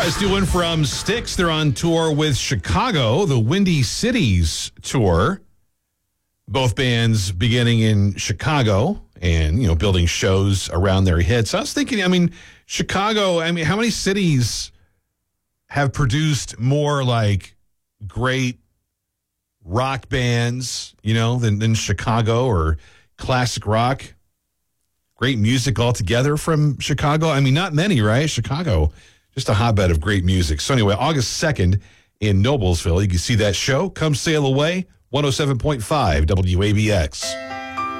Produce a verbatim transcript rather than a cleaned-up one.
right, let's do one from Styx. They're on tour with Chicago, the Windy Cities tour. Both bands beginning in Chicago and, you know, building shows around their hits. I was thinking, I mean, Chicago, I mean, how many cities have produced more like great rock bands, you know, than, than Chicago, or classic rock? Great music altogether from Chicago. I mean, not many, right? Chicago, just a hotbed of great music. So anyway, August second in Noblesville, you can see that show. Come sail away, one oh seven point five W A B X.